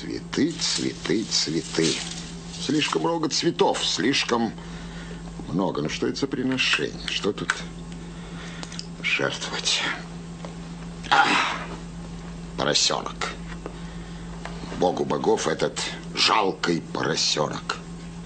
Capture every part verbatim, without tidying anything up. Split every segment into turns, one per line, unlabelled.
Цветы, цветы, цветы. Слишком много цветов, слишком много. Ну что это за приношение? Что тут жертвовать? А, поросенок. Богу богов этот жалкий поросенок.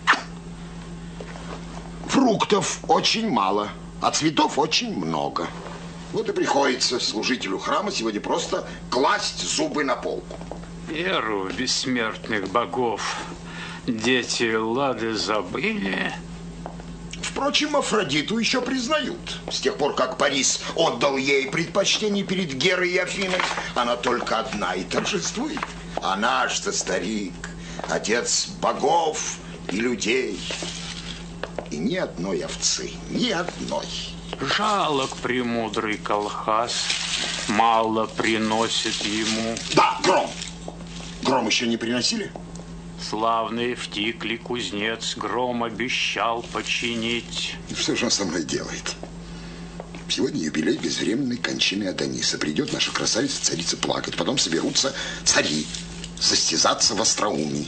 Фруктов очень мало, а цветов очень много. Вот и приходится служителю храма сегодня просто класть зубы на полку.
Веру в бессмертных богов дети Лады забыли.
Впрочем, Афродиту еще признают. С тех пор, как Парис отдал ей предпочтение перед Герой и Афиной, она только одна и торжествует. А наш-то старик, отец богов и людей. И ни одной овцы, ни одной.
Жалок премудрый Колхас, мало приносит ему.
Да, гром. Гром еще не приносили?
Славный Втикли кузнец гром обещал починить.
Что же он со мной делает? Сегодня юбилей безвременной кончины Адониса. Придет наша красавица-царица плакать. Потом соберутся цари состязаться в остроумии.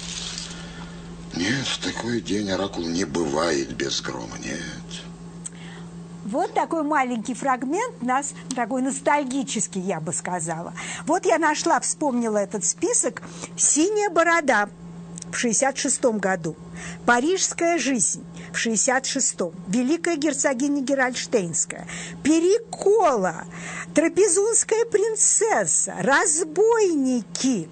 Нет, в такой день оракул не бывает без грома, нет.
Вот такой маленький фрагмент нас, такой ностальгический, я бы сказала. Вот я нашла, вспомнила этот список. «Синяя борода» в шестьдесят шестом году, «Парижская жизнь» в шестьдесят шестом, «Великая герцогиня Герольдштейнская», «Перекола», «Трапезунская принцесса», «Разбойники».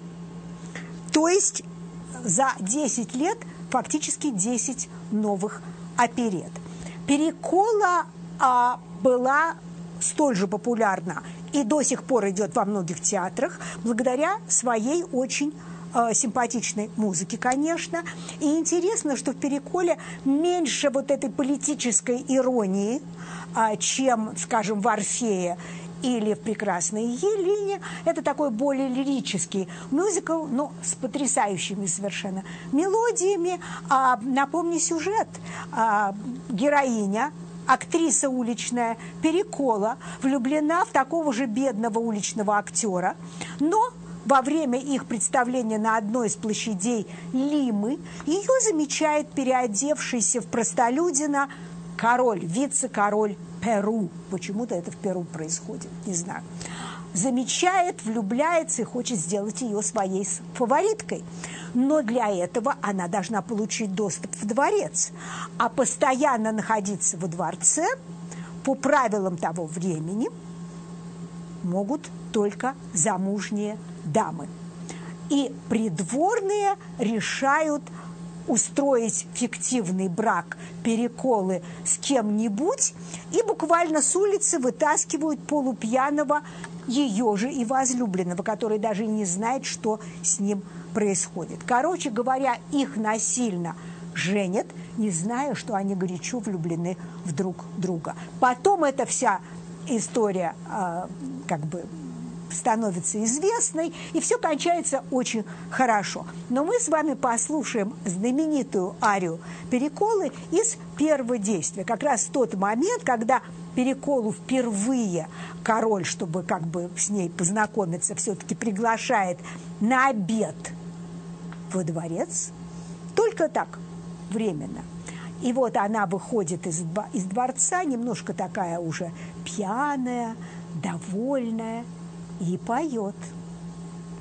То есть за десять лет фактически десять новых оперет. «Перекола» а, была столь же популярна и до сих пор идет во многих театрах благодаря своей очень э, симпатичной музыке, конечно. И интересно, что в «Переколе» меньше вот этой политической иронии, э, чем, скажем, в «Орфее» или в «Прекрасной Елене». Это такой более лирический мюзикл, но с потрясающими совершенно мелодиями. А, напомню сюжет. А, героиня, актриса уличная Перекола, влюблена в такого же бедного уличного актера, но во время их представления на одной из площадей Лимы ее замечает переодевшийся в простолюдина король, вице-король Перу. Почему-то это в Перу происходит, не знаю. Замечает, влюбляется и хочет сделать ее своей фавориткой. Но для этого она должна получить доступ в дворец. А постоянно находиться во дворце, по правилам того времени, могут только замужние дамы. И придворные решают устроить фиктивный брак Переколы с кем-нибудь и буквально с улицы вытаскивают полупьяного ее же и возлюбленного, который даже не знает, что с ним происходит. Короче говоря, их насильно женят, не зная, что они горячо влюблены в друг друга. Потом эта вся история э, как бы становится известной, и все кончается очень хорошо. Но мы с вами послушаем знаменитую арию Переколы из первого действия. Как раз в тот момент, когда Переколу впервые король, чтобы как бы с ней познакомиться, все-таки приглашает на обед во дворец, только так, временно. И вот она выходит из, из дворца, немножко такая уже пьяная, довольная, и поет.